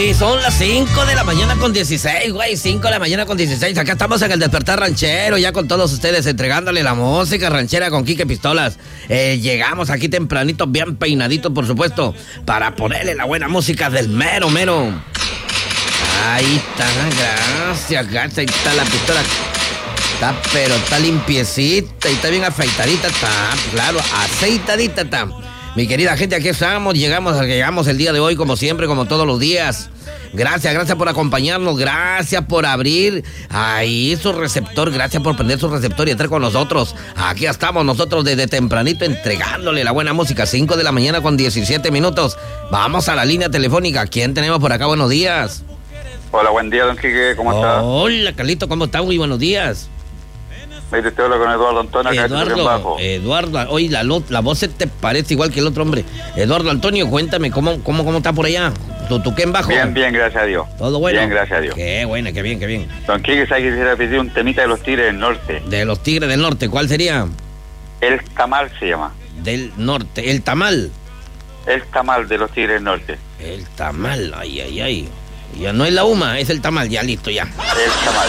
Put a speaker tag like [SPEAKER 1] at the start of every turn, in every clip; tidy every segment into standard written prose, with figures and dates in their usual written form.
[SPEAKER 1] Sí, son las 5 de la mañana con 16, güey, 5 de la mañana con 16. Acá estamos en el Despertar Ranchero, ya con todos ustedes, entregándole la música ranchera con Quique Pistolas. Llegamos aquí tempranito, bien peinaditos, por supuesto, para ponerle la buena música del mero, mero. Ahí está, gracias, ahí está la pistola. Está limpiecita y está bien afeitadita, está, claro, aceitadita está. Mi querida gente, aquí estamos, llegamos el día de hoy, como siempre, como todos los días. Gracias por acompañarnos, gracias por abrir ahí su receptor, gracias por prender su receptor y estar con nosotros. Aquí estamos nosotros desde tempranito entregándole la buena música, 5 de la mañana con 17 minutos. Vamos a la línea telefónica. ¿Quién tenemos por acá? Buenos días.
[SPEAKER 2] Hola, buen día, don Quique, ¿cómo está?
[SPEAKER 1] Hola, Carlito, ¿cómo está? Muy buenos días.
[SPEAKER 2] Mire, te hablo con Eduardo Antonio, acá
[SPEAKER 1] Eduardo, oye, la voz se te parece igual que el otro hombre. Eduardo Antonio, cuéntame, ¿cómo está por allá? ¿Tú qué en bajo?
[SPEAKER 2] Bien, gracias a Dios.
[SPEAKER 1] ¿Todo bueno?
[SPEAKER 2] Bien, gracias a Dios.
[SPEAKER 1] Qué bueno, qué bien.
[SPEAKER 2] Don Quique, ¿sabe que quisiera pedir un temita de los Tigres del Norte?
[SPEAKER 1] De los Tigres del Norte, ¿cuál sería?
[SPEAKER 2] El Tamal se llama.
[SPEAKER 1] Del Norte, ¿el Tamal?
[SPEAKER 2] El Tamal de los Tigres del Norte.
[SPEAKER 1] El Tamal, ay. Ya no es la UMA, es el Tamal, ya listo, ya.
[SPEAKER 2] El Tamal.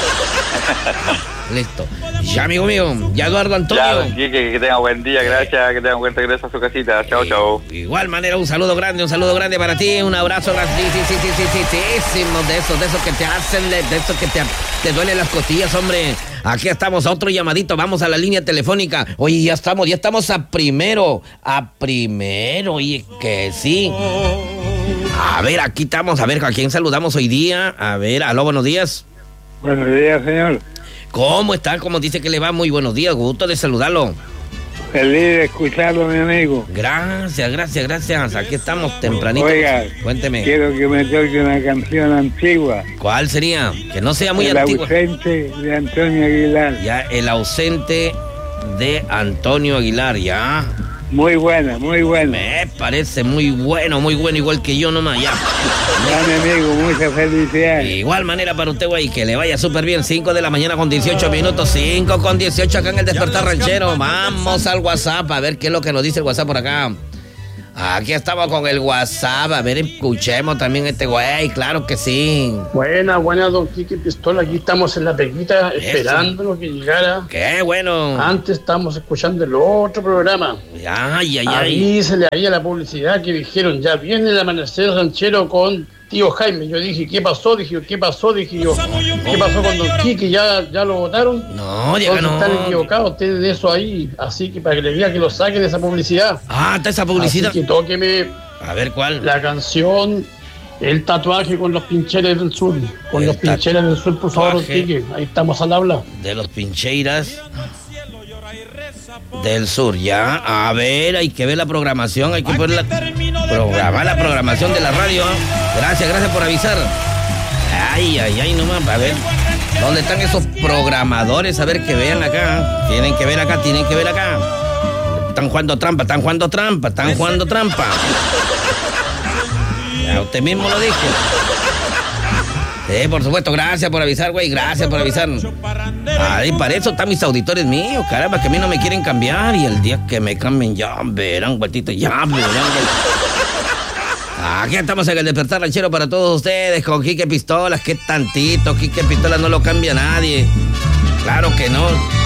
[SPEAKER 1] Listo. Ya, amigo mío, ya Eduardo Antonio.
[SPEAKER 2] Ya, don Quique, que tenga buen día, gracias, que tenga buen regreso a su casita. Chao.
[SPEAKER 1] Igual manera, un saludo grande para ti, un abrazo grandísimo de esos que te hacen, de esos que te duelen las costillas, hombre. Aquí estamos, a otro llamadito, vamos a la línea telefónica. Oye, ya estamos a primero, oye, que sí. A ver, aquí estamos, a ver, ¿a quién saludamos hoy día? A ver, aló, buenos días.
[SPEAKER 3] Buenos días, señor.
[SPEAKER 1] ¿Cómo está? ¿Cómo dice que le va? Muy buenos días, gusto de saludarlo.
[SPEAKER 3] Feliz de escucharlo, mi amigo.
[SPEAKER 1] Gracias. Aquí estamos tempranito.
[SPEAKER 3] Oiga,
[SPEAKER 1] cuénteme.
[SPEAKER 3] Quiero que me toque una canción antigua.
[SPEAKER 1] ¿Cuál sería? Que no sea muy antigua.
[SPEAKER 3] El ausente de Antonio Aguilar.
[SPEAKER 1] Ya, el ausente de Antonio Aguilar, ya.
[SPEAKER 3] Muy buena.
[SPEAKER 1] Me parece muy bueno, igual que yo nomás, ya.
[SPEAKER 3] Ya, mi amigo, muchas felicidades.
[SPEAKER 1] Igual manera para usted, güey, que le vaya súper bien. 5 de la mañana con 18 minutos, 5 con 18 acá en el Despertar Ranchero. Vamos al WhatsApp a ver qué es lo que nos dice el WhatsApp por acá. Aquí estamos con el WhatsApp, a ver, escuchemos también este güey, claro que sí.
[SPEAKER 4] Buena, don Quique Pistola, aquí estamos en la peguita esperando lo que llegara.
[SPEAKER 1] Qué bueno.
[SPEAKER 4] Antes estábamos escuchando el otro programa. Ahí se le había la publicidad que dijeron, ya viene el amanecer ranchero con tío Jaime. Yo dije, ¿qué pasó? Dije yo, ¿qué pasó con don Quique? ¿Ya lo votaron?
[SPEAKER 1] No, ya no.
[SPEAKER 4] Están equivocados ustedes de eso ahí, así que para que les diga que lo saquen de esa publicidad.
[SPEAKER 1] Está esa publicidad.
[SPEAKER 4] Así que tóqueme.
[SPEAKER 1] A ver, ¿cuál?
[SPEAKER 4] La canción, el tatuaje con los pincheres del sur. Con los pincheres del sur, por favor, Quique. Ahí estamos al habla.
[SPEAKER 1] De los pincheiras del sur, ya. A ver, hay que ver la programación, hay que poner programar la programación de la radio. Gracias por avisar. Ay, nomás, a ver. ¿Dónde están esos programadores? A ver, que vean acá. Tienen que ver acá. Están jugando trampa. Ya, usted mismo lo dijo. Sí, por supuesto, gracias por avisar, güey, Ay, para eso están mis auditores míos, caramba, que a mí no me quieren cambiar. Y el día que me cambien, ya verán, güeytito, güey. Aquí estamos en el Despertar Ranchero para todos ustedes, con Quique Pistolas, qué tantito, Quique Pistolas no lo cambia nadie. Claro que no.